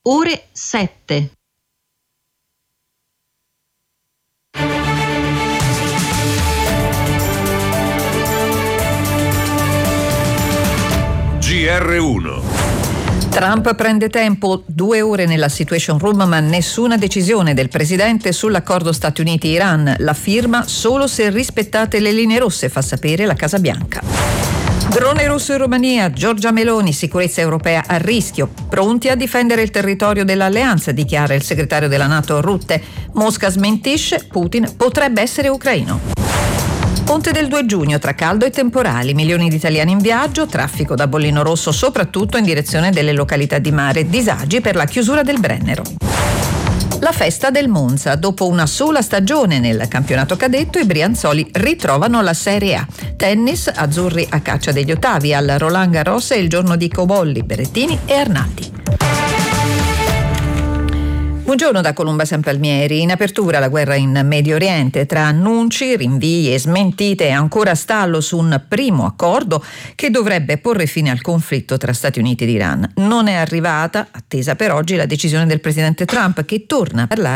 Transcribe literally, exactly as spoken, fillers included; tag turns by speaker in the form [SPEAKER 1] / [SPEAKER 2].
[SPEAKER 1] ore sette.
[SPEAKER 2] G R uno.
[SPEAKER 3] Trump prende tempo, due ore nella Situation Room, ma nessuna decisione del presidente sull'accordo Stati Uniti-Iran. La firma solo se rispettate le linee rosse, fa sapere la Casa Bianca. Drone russo in Romania, Giorgia Meloni, sicurezza europea a rischio. Pronti a difendere il territorio dell'alleanza, dichiara il segretario della NATO Rutte. Mosca smentisce, Putin potrebbe essere ucraino. Ponte del due giugno, tra caldo e temporali, milioni di italiani in viaggio, traffico da bollino rosso soprattutto in direzione delle località di mare, disagi per la chiusura del Brennero. La festa del Monza, dopo una sola stagione nel campionato cadetto i brianzoli ritrovano la Serie A. Tennis, azzurri a caccia degli ottavi, al Roland Garros è il giorno di Cobolli, Berrettini e Arnaldi. Buongiorno da Columba Sampalmieri. In apertura la guerra in Medio Oriente, tra annunci, rinvii e smentite, è ancora stallo su un primo accordo che dovrebbe porre fine al conflitto tra Stati Uniti ed Iran. Non è arrivata, attesa per oggi, la decisione del presidente Trump, che torna a parlare